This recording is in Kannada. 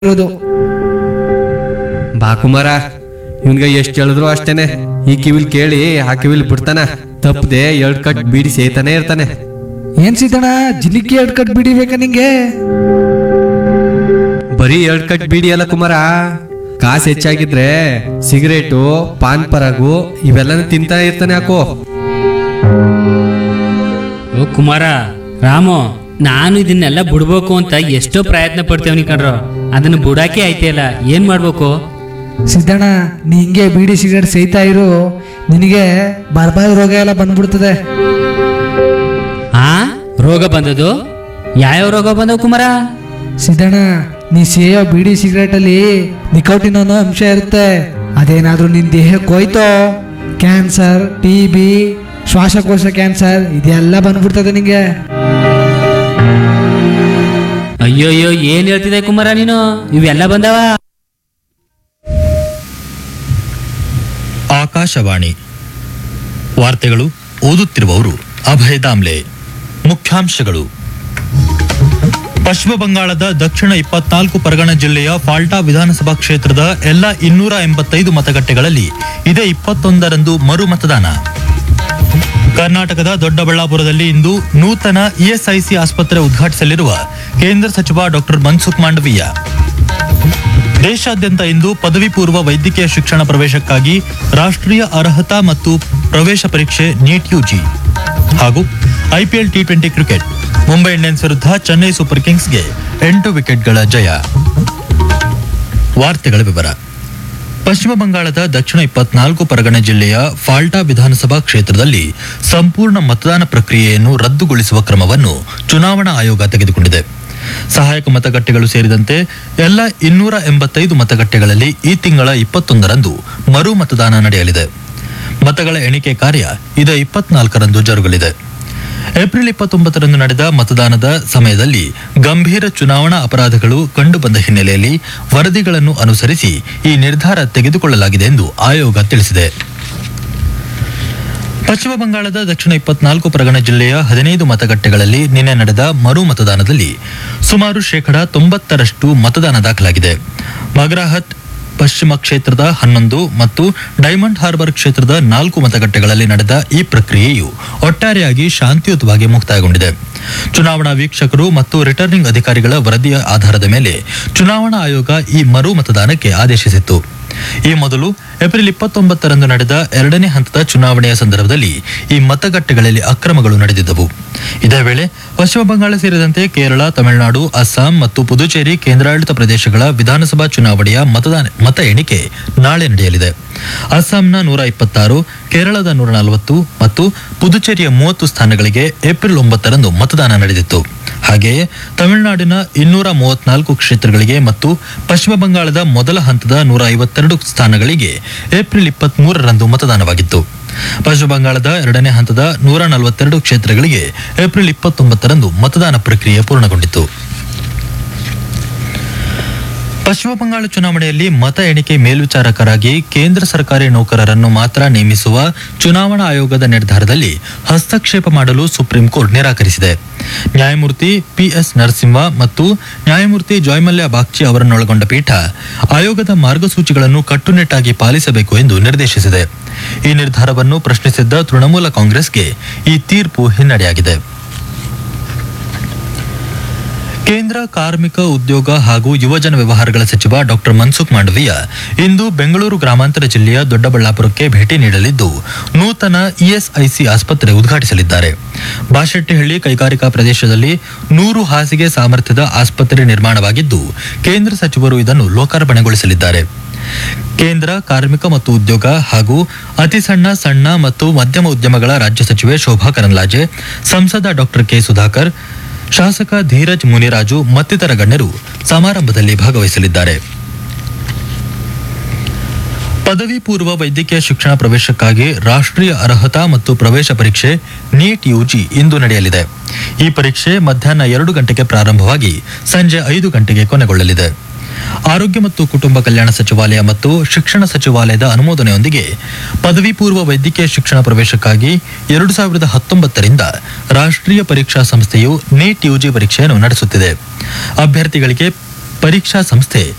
ಇರೋದು. ಬಾ ಕುಮಾರ, ಇವನ್ಗೆ ಎಷ್ಟ್ ಹೇಳಿದ್ರು ಅಷ್ಟೇನೆ. ಈ ಕಿವಿಲ್ ಕೇಳಿ ಆ ಕಿವಿಲ್ ಬಿಡ್ತಾನ, ತಪ್ಪದೆ 2 ಕಟ್ ಬೀಡಿ ಸೇತಾನೆ ಇರ್ತಾನೆ. ಏನ್ ಸಿದ್ದಣ್ಣ, ಜಿಲಿಕಿ 2 ಕಟ್ ಬಿಡಿಬೇಕಾ ನಿಂಗೆ? ಬರೀ 2 ಕಟ್ ಬೀಡಿ ಅಲ್ಲ ಕುಮಾರ, ಕಾಸು ಹೆಚ್ಚಾಗಿದ್ರೆ ಸಿಗರೇಟು, ಪಾನ್ ಪರಾಗು ಇವೆಲ್ಲನೂ ತಿಂತಾ ಇರ್ತಾನೆ. ಹಾಕು. ಓ ಕುಮಾರ, ರಾಮು, ನಾನು ಇದನ್ನೆಲ್ಲ ಬಿಡ್ಬೇಕು ಅಂತ ಎಷ್ಟೋ ಪ್ರಯತ್ನ ಪಡ್ತೇವನಿ ಕಣ್ರು, ಅದನ್ನ ಬಿಡಾಕೆ ಆಯ್ತಿಲ್ಲ. ಏನ್ ಮಾಡ್ಬೇಕು? ಸಿದ್ದಣ್ಣ, ನೀ ಹಿಂಗೆ ಬೀಡಿ ಸಿಗರೇಟ್ ಸೇಯ್ತಾ ಇರು, ನಿನಗೆ ಬರ್ಬಾದ್ ರೋಗ ಎಲ್ಲ ಬಂದ್ಬಿಡ್ತದೆ. ಆ ರೋಗ ಬಂದದು? ಯಾವ್ಯಾವ ರೋಗ ಬಂದವು ಕುಮಾರ? ಸಿದ್ದಣ್ಣ, ನೀ ಸೇಯೋ ಬೀಡಿ ಸಿಗರೇಟ್ ಅಲ್ಲಿ ನಿಕೋಟಿನ್ ಅನ್ನೋ ಅಂಶ ಇರುತ್ತೆ. ಅದೇನಾದ್ರೂ ನಿನ್ ದೇಹಕ್ಕೆ ಹೋಯ್ತೋ, ಕ್ಯಾನ್ಸರ್, TB, ಶ್ವಾಸಕೋಶ ಕ್ಯಾನ್ಸರ್ ಇದೆಲ್ಲ ಬಂದ್ಬಿಡ್ತದೆ ನಿಂಗೆ. ಅಯ್ಯೋಯ್ಯೋ, ಏನ್ ಹೇಳ್ತಿದೆ ಕುಮಾರ ನೀನು? ಇವೆಲ್ಲ ಬಂದವ? ಆಕಾಶವಾಣಿ ವಾರ್ತೆಗಳು ಓದುತ್ತಿರುವವರು ಅಭಯ ದಾಮ್ಲೆ. ಮುಖ್ಯಾಂಶಗಳು: ಪಶ್ಚಿಮ ಬಂಗಾಳದ ದಕ್ಷಿಣ 24 ಪರಗಣ ಜಿಲ್ಲೆಯ ಫಾಲ್ಟಾ ವಿಧಾನಸಭಾ ಕ್ಷೇತ್ರದ ಎಲ್ಲ 285 ಮತಗಟ್ಟೆಗಳಲ್ಲಿ ಇದೇ 21ರಂದು ಮರು ಮತದಾನ. ಕರ್ನಾಟಕದ ದೊಡ್ಡಬಳ್ಳಾಪುರದಲ್ಲಿ ಇಂದು ನೂತನ ESIC ಆಸ್ಪತ್ರೆ ಉದ್ಘಾಟಿಸಲಿರುವ ಕೇಂದ್ರ ಸಚಿವ ಡಾಕ್ಟರ್ ಮನ್ಸುಖ್ ಮಾಂಡವೀಯ. ದೇಶಾದ್ಯಂತ ಇಂದು ಪದವಿ ಪೂರ್ವ ವೈದ್ಯಕೀಯ ಶಿಕ್ಷಣ ಪ್ರವೇಶಕ್ಕಾಗಿ ರಾಷ್ಟ್ರೀಯ ಅರ್ಹತಾ ಮತ್ತು ಪ್ರವೇಶ ಪರೀಕ್ಷೆ ನೀಟ್ UG. ಹಾಗೂ IPL T20 cricket, Mumbai Indians ವಿರುದ್ಧ ಚೆನ್ನೈ ಸೂಪರ್ ಕಿಂಗ್ಸ್ಗೆ 8 ವಿಕೆಟ್ಗಳ ಜಯ. ವಾರ್ತೆಗಳ ವಿವರ. ಪಶ್ಚಿಮ ಬಂಗಾಳದ ದಕ್ಷಿಣ 24 ಪರಗಣ ಜಿಲ್ಲೆಯ ಫಾಲ್ಟಾ ವಿಧಾನಸಭಾ ಕ್ಷೇತ್ರದಲ್ಲಿ ಸಂಪೂರ್ಣ ಮತದಾನ ಪ್ರಕ್ರಿಯೆಯನ್ನು ರದ್ದುಗೊಳಿಸುವ ಕ್ರಮವನ್ನು ಚುನಾವಣಾ ಆಯೋಗ ತೆಗೆದುಕೊಂಡಿದೆ. ಸಹಾಯಕ ಮತಗಟ್ಟೆಗಳು ಸೇರಿದಂತೆ ಎಲ್ಲ 285 ಮತಗಟ್ಟೆಗಳಲ್ಲಿ ಈ ತಿಂಗಳ 21ರಂದು ಮರು ಮತದಾನ ನಡೆಯಲಿದೆ. ಮತಗಳ ಎಣಿಕೆ ಕಾರ್ಯ ಇದೇ 24ರಂದು ಜರುಗಲಿದೆ. ಏಪ್ರಿಲ್ 29ರಂದು ನಡೆದ ಮತದಾನದ ಸಮಯದಲ್ಲಿ ಗಂಭೀರ ಚುನಾವಣಾ ಅಪರಾಧಗಳು ಕಂಡುಬಂದ ಹಿನ್ನೆಲೆಯಲ್ಲಿ ವರದಿಗಳನ್ನು ಅನುಸರಿಸಿ ಈ ನಿರ್ಧಾರ ತೆಗೆದುಕೊಳ್ಳಲಾಗಿದೆ ಎಂದು ಆಯೋಗ ತಿಳಿಸಿದೆ. ಪಶ್ಚಿಮ ಬಂಗಾಳದ ದಕ್ಷಿಣ 24 ಪರಗಣ ಜಿಲ್ಲೆಯ 15 ಮತಗಟ್ಟೆಗಳಲ್ಲಿ ನಿನ್ನೆ ನಡೆದ ಮರು ಮತದಾನದಲ್ಲಿ ಸುಮಾರು 90% ಮತದಾನ ದಾಖಲಾಗಿದೆ. ಮಗ್ರಾಹತ್ ಪಶ್ಚಿಮ ಕ್ಷೇತ್ರದ 11 ಮತ್ತು ಡೈಮಂಡ್ ಹಾರ್ಬರ್ ಕ್ಷೇತ್ರದ 4 ಮತಗಟ್ಟೆಗಳಲ್ಲಿ ನಡೆದ ಈ ಪ್ರಕ್ರಿಯೆಯು ಒಟ್ಟಾರೆಯಾಗಿ ಶಾಂತಿಯುತವಾಗಿ ಮುಕ್ತಾಯಗೊಂಡಿದೆ. ಚುನಾವಣಾ ವೀಕ್ಷಕರು ಮತ್ತು ರಿಟರ್ನಿಂಗ್ ಅಧಿಕಾರಿಗಳ ವರದಿಯ ಆಧಾರದ ಮೇಲೆ ಚುನಾವಣಾ ಆಯೋಗ ಈ ಮರು ಮತದಾನಕ್ಕೆ ಆದೇಶಿಸಿತ್ತು. ಈ ಮೊದಲು ಏಪ್ರಿಲ್ 29ರಂದು ನಡೆದ 2ನೇ ಹಂತದ ಚುನಾವಣೆಯ ಸಂದರ್ಭದಲ್ಲಿ ಈ ಮತಗಟ್ಟೆಗಳಲ್ಲಿ ಅಕ್ರಮಗಳು ನಡೆದಿದ್ದವು. ಇದೇ ವೇಳೆ ಪಶ್ಚಿಮ ಬಂಗಾಳ ಸೇರಿದಂತೆ ಕೇರಳ, ತಮಿಳುನಾಡು, ಅಸ್ಸಾಂ ಮತ್ತು ಪುದುಚೇರಿ ಕೇಂದ್ರಾಡಳಿತ ಪ್ರದೇಶಗಳ ವಿಧಾನಸಭಾ ಚುನಾವಣೆಯ ಮತ ಎಣಿಕೆ ನಾಳೆ ನಡೆಯಲಿದೆ. ಅಸ್ಸಾಂನ 126, ಕೇರಳದ 140 ಮತ್ತು ಪುದುಚೇರಿಯ 30 ಸ್ಥಾನಗಳಿಗೆ ಏಪ್ರಿಲ್ 9ರಂದು ಮತದಾನ ನಡೆದಿತ್ತು. ಹಾಗೆಯೇ ತಮಿಳುನಾಡಿನ 234 ಕ್ಷೇತ್ರಗಳಿಗೆ ಮತ್ತು ಪಶ್ಚಿಮ ಬಂಗಾಳದ ಮೊದಲ ಹಂತದ 152 ಸ್ಥಾನಗಳಿಗೆ ಏಪ್ರಿಲ್ 23ರಂದು ಮತದಾನವಾಗಿತ್ತು. ಪಶ್ಚಿಮ ಬಂಗಾಳದ 2ನೇ ಹಂತದ 142 ಕ್ಷೇತ್ರಗಳಿಗೆ ಏಪ್ರಿಲ್ 29ರಂದು ಮತದಾನ ಪ್ರಕ್ರಿಯೆ ಪೂರ್ಣಗೊಂಡಿತು. ಪಶ್ಚಿಮ ಬಂಗಾಳ ಚುನಾವಣೆಯಲ್ಲಿ ಮತ ಎಣಿಕೆ ಮೇಲ್ವಿಚಾರಕರಾಗಿ ಕೇಂದ್ರ ಸರ್ಕಾರಿ ನೌಕರರನ್ನು ಮಾತ್ರ ನೇಮಿಸುವ ಚುನಾವಣಾ ಆಯೋಗದ ನಿರ್ಧಾರದಲ್ಲಿ ಹಸ್ತಕ್ಷೇಪ ಮಾಡಲು ಸುಪ್ರೀಂ ಕೋರ್ಟ್ ನಿರಾಕರಿಸಿದೆ. ನ್ಯಾಯಮೂರ್ತಿ PS ನರಸಿಂಹ ಮತ್ತು ನ್ಯಾಯಮೂರ್ತಿ ಜಯಮಲ್ಯ ಬಾಗ್ಚಿ ಅವರನ್ನೊಳಗೊಂಡ ಪೀಠ ಆಯೋಗದ ಮಾರ್ಗಸೂಚಿಗಳನ್ನು ಕಟ್ಟುನಿಟ್ಟಾಗಿ ಪಾಲಿಸಬೇಕು ಎಂದು ನಿರ್ದೇಶಿಸಿದೆ. ಈ ನಿರ್ಧಾರವನ್ನು ಪ್ರಶ್ನಿಸಿದ್ದ ತೃಣಮೂಲ ಕಾಂಗ್ರೆಸ್ಗೆ ಈ ತೀರ್ಪು ಹಿನ್ನಡೆಯಾಗಿದೆ. ಕೇಂದ್ರ ಕಾರ್ಮಿಕ, ಉದ್ಯೋಗ ಹಾಗೂ ಯುವಜನ ವ್ಯವಹಾರಗಳ ಸಚಿವ ಡಾಕ್ಟರ್ ಮನ್ಸುಖ್ ಮಾಂಡವೀಯ ಇಂದು ಬೆಂಗಳೂರು ಗ್ರಾಮಾಂತರ ಜಿಲ್ಲೆಯ ದೊಡ್ಡಬಳ್ಳಾಪುರಕ್ಕೆ ಭೇಟಿ ನೀಡಲಿದ್ದು ನೂತನ ESIC ಆಸ್ಪತ್ರೆ ಉದ್ಘಾಟಿಸಲಿದ್ದಾರೆ. ಬಾಶೆಟ್ಟಿಹಳ್ಳಿ ಕೈಗಾರಿಕಾ ಪ್ರದೇಶದಲ್ಲಿ 100 ಹಾಸಿಗೆ ಸಾಮರ್ಥ್ಯದ ಆಸ್ಪತ್ರೆ ನಿರ್ಮಾಣವಾಗಿದ್ದು ಕೇಂದ್ರ ಸಚಿವರು ಇದನ್ನು ಲೋಕಾರ್ಪಣೆಗೊಳಿಸಲಿದ್ದಾರೆ. ಕೇಂದ್ರ ಕಾರ್ಮಿಕ ಮತ್ತು ಉದ್ಯೋಗ ಹಾಗೂ ಅತಿ ಸಣ್ಣ ಮತ್ತು ಮಧ್ಯಮ ಉದ್ಯಮಗಳ ರಾಜ್ಯ ಸಚಿವೆ ಶೋಭಾ ಕರಂದ್ಲಾಜೆ, ಸಂಸದ ಡಾಕ್ಟರ್ K ಸುಧಾಕರ್, ಶಾಸಕ ಧೀರಜ್ ಮುನಿರಾಜು ಮತ್ತಿತರ ಗಣ್ಯರು ಸಮಾರಂಭದಲ್ಲಿ ಭಾಗವಹಿಸಲಿದ್ದಾರೆ. ಪದವಿ ಪೂರ್ವ ವೈದ್ಯಕೀಯ ಶಿಕ್ಷಣ ಪ್ರವೇಶಕ್ಕಾಗಿ ರಾಷ್ಟ್ರೀಯ ಅರ್ಹತಾ ಮತ್ತು ಪ್ರವೇಶ ಪರೀಕ್ಷೆ ನೀಟ್ UG ಇಂದು ನಡೆಯಲಿದೆ. ಈ ಪರೀಕ್ಷೆ ಮಧ್ಯಾಹ್ನ 2 ಗಂಟೆಗೆ ಪ್ರಾರಂಭವಾಗಿ ಸಂಜೆ 5 ಗಂಟೆಗೆ ಕೊನೆಗೊಳ್ಳಲಿದೆ. ಆರೋಗ್ಯ ಮತ್ತು ಕುಟುಂಬ ಕಲ್ಯಾಣ ಸಚಿವಾಲಯ ಮತ್ತು ಶಿಕ್ಷಣ ಸಚಿವಾಲಯದ ಅನುಮೋದನೆಯೊಂದಿಗೆ ಪದವಿ ಪೂರ್ವ ವೈದ್ಯಕೀಯ ಶಿಕ್ಷಣ ಪ್ರವೇಶಕ್ಕಾಗಿ 2019ರಿಂದ ರಾಷ್ಟ್ರೀಯ ಪರೀಕ್ಷಾ ಸಂಸ್ಥೆಯು ನೀಟ್ UG ಪರೀಕ್ಷೆಯನ್ನು ನಡೆಸುತ್ತಿದೆ. ಅಭ್ಯರ್ಥಿಗಳಿಗೆ ಪರೀಕ್ಷಾ ಸಂಸ್ಥೆ